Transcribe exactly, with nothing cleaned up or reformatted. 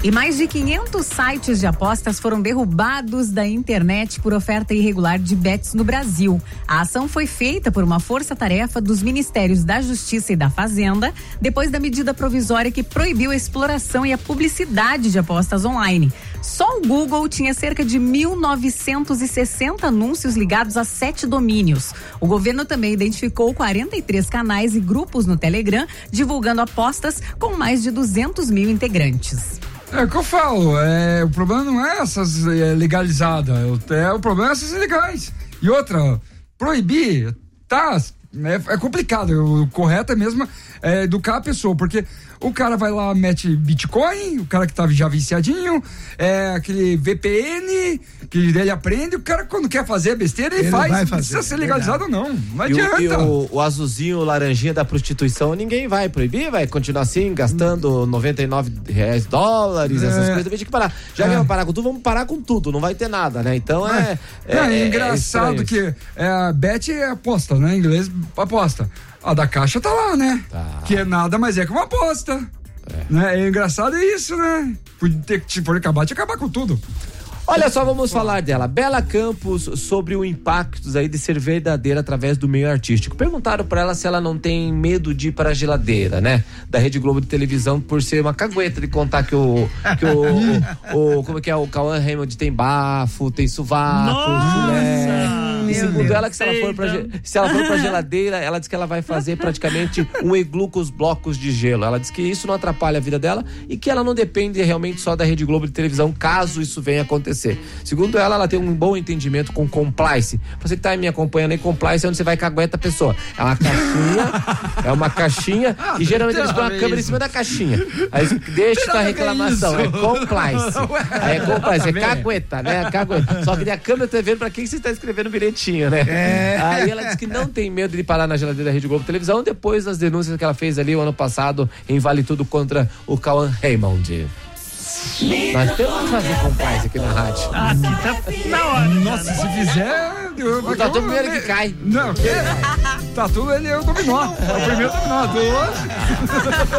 E mais de quinhentos sites de apostas foram derrubados da internet por oferta irregular de bets no Brasil. A ação foi feita por uma força-tarefa dos Ministérios da Justiça e da Fazenda, depois da medida provisória que proibiu a exploração e a publicidade de apostas online. Só o Google tinha cerca de mil novecentos e sessenta anúncios ligados a sete domínios. O governo também identificou quarenta e três canais e grupos no Telegram divulgando apostas com mais de duzentos mil integrantes. É o que eu falo, é, o problema não é essas é, legalizadas, é, o problema é essas ilegais. E outra, proibir, tá, é, é complicado, o correto é mesmo é, educar a pessoa, porque o cara vai lá, mete Bitcoin, o cara que tá já viciadinho, é aquele V P N, que ele aprende, o cara quando quer fazer besteira, ele, ele faz, não precisa ser legalizado ou não, não e adianta. O, e o, o azulzinho, o laranjinha da prostituição, ninguém vai proibir, vai continuar assim, gastando noventa e nove reais dólares, é. essas coisas, tem que parar. Já é. que vamos parar com tudo, vamos parar com tudo, não vai ter nada, né? Então é... É, é, é engraçado é que é, bet é aposta, né? Em inglês, aposta. A da Caixa tá lá, né? Tá. Que é nada mais é que uma aposta. É, né? É engraçado isso, né? Podia ter que, por acabar, tinha que acabar com tudo. Olha só, vamos falar dela. Bela Campos, sobre o impacto aí de ser verdadeira através do meio artístico. Perguntaram pra ela se ela não tem medo de ir para a geladeira, né? Da Rede Globo de televisão, por ser uma cagueta de contar que o, que o, o, o como é que é, o Cauã Raymond tem bafo, tem sovaco, filé. E segundo ela, que se ela, for pra, se ela for pra geladeira, ela diz que ela vai fazer praticamente um iglu com os blocos de gelo. Ela diz que isso não atrapalha a vida dela e que ela não depende realmente só da Rede Globo de televisão, caso isso venha acontecer. Segundo ela, ela tem um bom entendimento com compliance. Você que tá me acompanhando aí, compliance é onde você vai cagueta a pessoa. É uma caixinha, é uma caixinha e geralmente eles põem uma câmera em cima da caixinha. Aí deixa a reclamação, é compliance. Aí é compliance, é cagueta, né? Cagueta. Só que a câmera tá vendo pra quem você tá escrevendo bilhete. Né? É. Aí ela disse que não tem medo de parar na geladeira da Rede Globo Televisão depois das denúncias que ela fez ali o ano passado em Vale Tudo contra o Cauã Raymond. Nós temos que fazer compliance aqui na rádio. Ah, aqui tá na hora. Nossa, se fizer. O Tatu primeiro que cai. Não, que? Tatu ele é o dominó. É o primeiro dominó.